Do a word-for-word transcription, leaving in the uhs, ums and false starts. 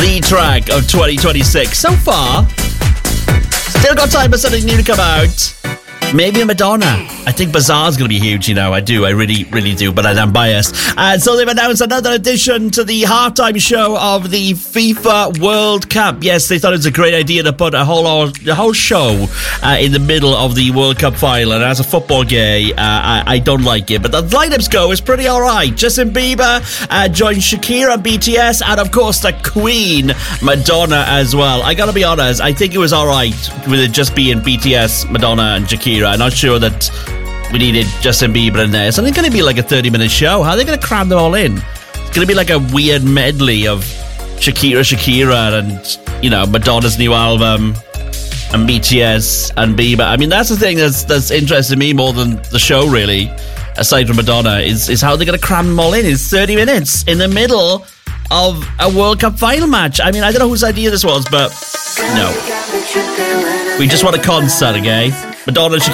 The track of twenty twenty-six. So far, still got time for something new to come out. Maybe a Madonna. I think Bazaar's going to be huge, you know. I do. I really, really do. But I'm biased. And so they've announced another addition to the halftime show of the FIFA World Cup. Yes, they thought it was a great idea to put a whole a whole show uh, in the middle of the World Cup final. And as a football gay, uh, I, I don't like it. But the lineups go is pretty all right. Justin Bieber uh, joined Shakira, B T S, and of course the Queen, Madonna, as well. I got to be honest. I think it was all right with it just being B T S, Madonna, and Shakira. I'm not sure that we needed Justin Bieber in there. So it's going to be like a thirty-minute show. How are they going to cram them all in? It's going to be like a weird medley of Shakira, Shakira, and, you know, Madonna's new album, and B T S, and Bieber. I mean, that's the thing that's that's interested me more than the show, really, aside from Madonna, is, is how they're going to cram them all in. It's thirty minutes in the middle of a World Cup final match. I mean, I don't know whose idea this was, but no. We just want a concert, okay? Madonna, Shakira.